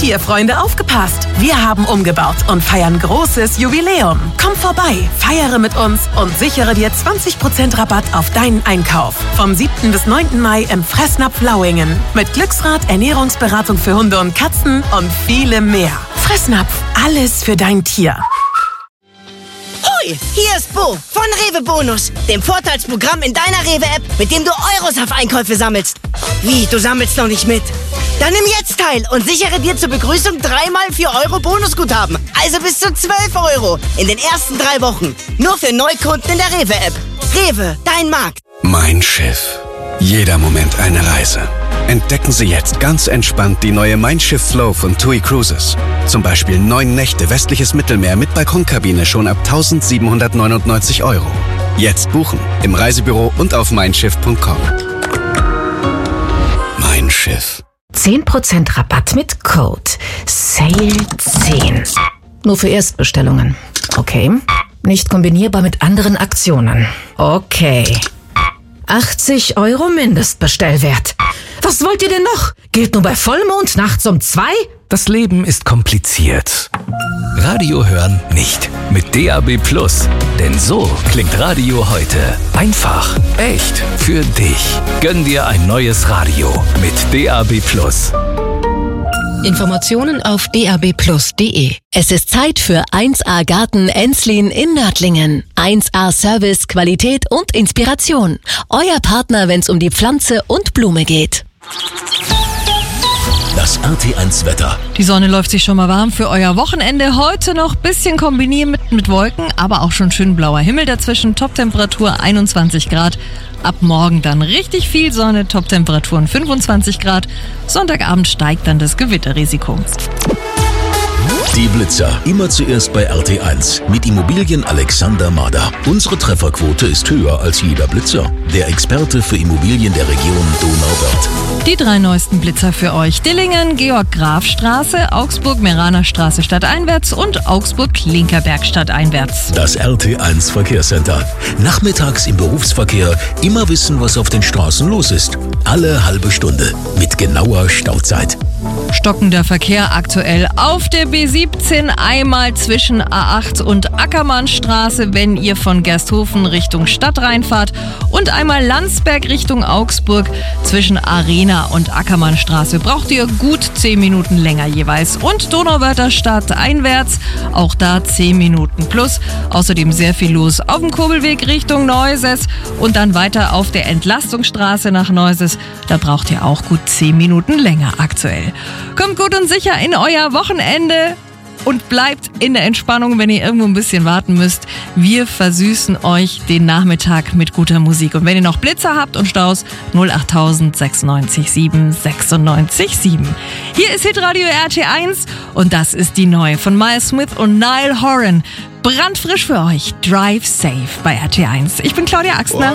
Tierfreunde, aufgepasst! Wir haben umgebaut und feiern großes Jubiläum. Komm vorbei, feiere mit uns und sichere dir 20% Rabatt auf deinen Einkauf. Vom 7. bis 9. Mai im Fressnapf Lauingen. Mit Glücksrad, Ernährungsberatung für Hunde und Katzen und vielem mehr. Fressnapf, alles für dein Tier. Hoi, hier ist Bo von Rewe Bonus, dem Vorteilsprogramm in deiner Rewe-App, mit dem du Euros auf Einkäufe sammelst. Wie, du sammelst noch nicht mit? Dann nimm jetzt teil und sichere dir zur Begrüßung 3x 4 Euro Bonusguthaben. Also bis zu 12 Euro in den ersten 3 Wochen. Nur für Neukunden in der Rewe-App. Rewe, dein Markt. Mein Schiff. Jeder Moment eine Reise. Entdecken Sie jetzt ganz entspannt die neue Mein Schiff Flow von TUI Cruises. Zum Beispiel 9 Nächte westliches Mittelmeer mit Balkonkabine schon ab 1.799 Euro. Jetzt buchen im Reisebüro und auf meinschiff.com. Mein Schiff. 10% Rabatt mit Code SAIL10. Nur für Erstbestellungen. Okay. Nicht kombinierbar mit anderen Aktionen. Okay. 80 Euro Mindestbestellwert. Was wollt ihr denn noch? Gilt nur bei Vollmond nachts um 2? Das Leben ist kompliziert. Radio hören nicht. Mit DAB+. Denn so klingt Radio heute. Einfach, echt, für dich. Gönn dir ein neues Radio mit DAB+. Informationen auf dabplus.de. Es ist Zeit für 1A Garten Enslin in Nördlingen. 1A Service, Qualität und Inspiration. Euer Partner, wenn es um die Pflanze und Blume geht. Das RT1 Wetter. Die Sonne läuft sich schon mal warm für euer Wochenende. Heute noch ein bisschen kombinieren mit Wolken, aber auch schon schön blauer Himmel dazwischen. Toptemperatur 21 Grad. Ab morgen dann richtig viel Sonne, Toptemperaturen 25 Grad. Sonntagabend steigt dann das Gewitterrisiko. Die Blitzer. Immer zuerst bei RT1 mit Immobilien Alexander Mader. Unsere Trefferquote ist höher als jeder Blitzer. Der Experte für Immobilien der Region Donauwörth. Die 3 neuesten Blitzer für euch. Dillingen, Georg-Graf-Straße, Augsburg-Meraner-Straße stadteinwärts und Augsburg-Linkerberg stadteinwärts. Das RT1 Verkehrscenter. Nachmittags im Berufsverkehr immer wissen, was auf den Straßen los ist. Alle halbe Stunde mit genauer Stauzeit. Stockender Verkehr aktuell auf der B17, einmal zwischen A8 und Ackermannstraße, wenn ihr von Gersthofen Richtung Stadt reinfahrt, und einmal Landsberg Richtung Augsburg zwischen Arena und Ackermannstraße. Braucht ihr gut 10 Minuten länger jeweils. Und Donauwörther Stadt einwärts, auch da 10 Minuten plus. Außerdem sehr viel los auf dem Kurbelweg Richtung Neuses und dann weiter auf der Entlastungsstraße nach Neuses. Da braucht ihr auch gut 10 Minuten länger aktuell. Kommt gut und sicher in euer Wochenende und bleibt in der Entspannung, wenn ihr irgendwo ein bisschen warten müsst. Wir versüßen euch den Nachmittag mit guter Musik. Und wenn ihr noch Blitzer habt und Staus, 08000 96 7 96 7. Hier ist Hitradio RT1 und das ist die neue von Miles Smith und Niall Horan. Brandfrisch für euch. Drive Safe bei RT1. Ich bin Claudia Axtner.